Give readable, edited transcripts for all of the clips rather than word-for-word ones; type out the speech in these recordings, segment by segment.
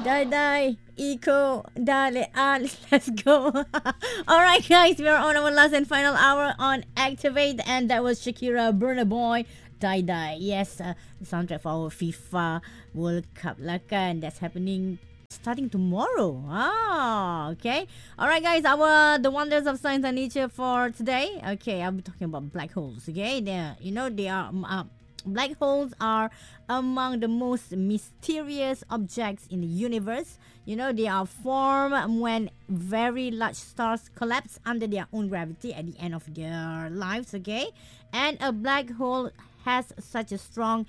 Die die. Eco. Dale. Let's go. Alright, guys. We are on our last and final hour on Activate. And that was Shakira, Burna Boy. Die die. Yes. The soundtrack for our FIFA World Cup lah kan. That's happening starting tomorrow. Okay. Alright, guys. The wonders of science and nature for today. Okay, I'll be talking about black holes. Okay, they are black holes are among the most mysterious objects in the universe. They are formed when very large stars collapse under their own gravity at the end of their lives. Okay, and a black hole has such a strong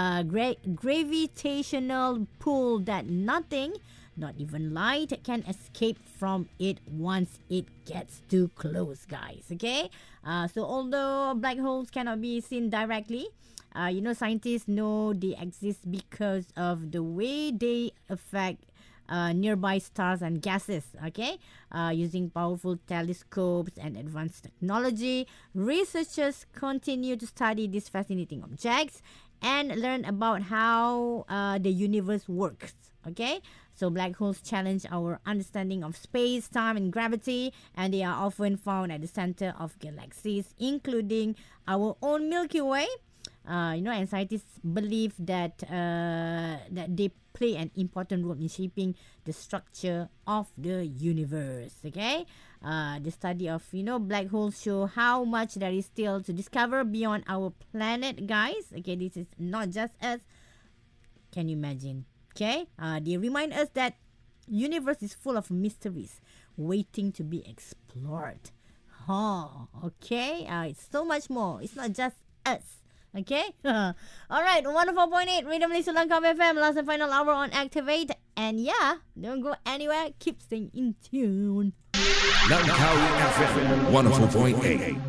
gravitational pull that nothing, not even light, can escape from it once it gets too close, guys. Okay, so although black holes cannot be seen directly, scientists know they exist because of the way they affect nearby stars and gases. Okay, using powerful telescopes and advanced technology, researchers continue to study these fascinating objects and learn about how the universe works. Okay, so black holes challenge our understanding of space, time, and gravity, and they are often found at the center of galaxies, including our own Milky Way. And scientists believe that they play an important role in shaping the structure of the universe. Okay, the study of black holes show how much there is still to discover beyond our planet, guys. Okay, this is not just us. Can you imagine? Okay, they remind us that universe is full of mysteries waiting to be explored. Okay, it's so much more. It's not just us. Okay? Alright, 104.8 Rhythm Malaysia Langkawi FM. Last and final hour on Activate. And yeah, don't go anywhere. Keep staying in tune. Langkawi FM 104.8.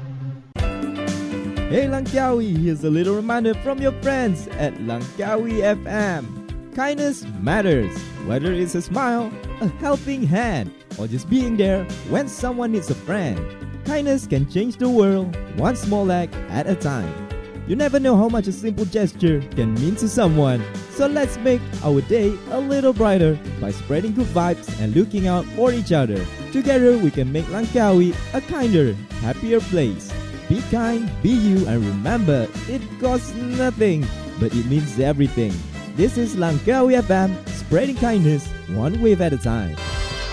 Hey Langkawi, here's a little reminder from your friends at Langkawi FM. Kindness matters, whether it's a smile, a helping hand, or just being there when someone needs a friend. Kindness can change the world, one small act at a time. You never know how much a simple gesture can mean to someone. So let's make our day a little brighter by spreading good vibes and looking out for each other. Together we can make Langkawi a kinder, happier place. Be kind, be you, and remember, it costs nothing, but it means everything. This is Langkawi FM, spreading kindness one wave at a time.